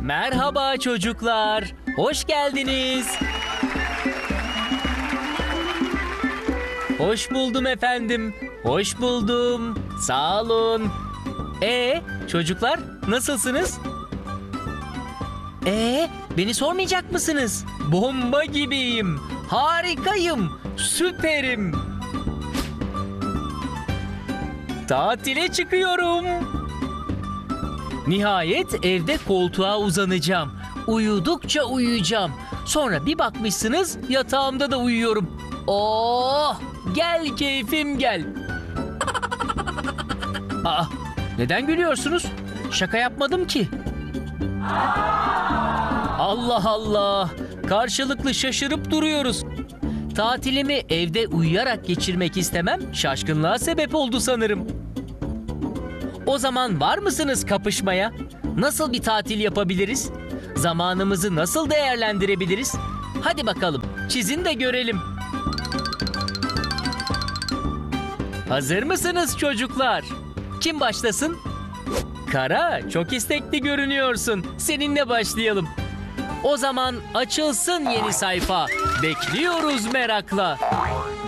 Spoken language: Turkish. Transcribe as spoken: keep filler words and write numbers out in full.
Merhaba çocuklar. Hoş geldiniz. Hoş buldum efendim. Hoş buldum. Sağ olun. Ee, çocuklar nasılsınız? Ee, beni sormayacak mısınız? Bomba gibiyim. Harikayım. Süperim. Tatile çıkıyorum. Nihayet evde koltuğa uzanacağım. Uyudukça uyuyacağım. Sonra bir bakmışsınız yatağımda da uyuyorum. Oh! Gel keyfim gel. Aa, neden gülüyorsunuz? Şaka yapmadım ki. Allah Allah! Karşılıklı şaşırıp duruyoruz. Tatilimi evde uyuyarak geçirmek istemem şaşkınlığa sebep oldu sanırım. O zaman var mısınız kapışmaya? Nasıl bir tatil yapabiliriz? Zamanımızı nasıl değerlendirebiliriz? Hadi bakalım, çizin de görelim. Hazır mısınız çocuklar? Kim başlasın? Kara, çok istekli görünüyorsun. Seninle başlayalım. O zaman açılsın yeni sayfa. Bekliyoruz merakla.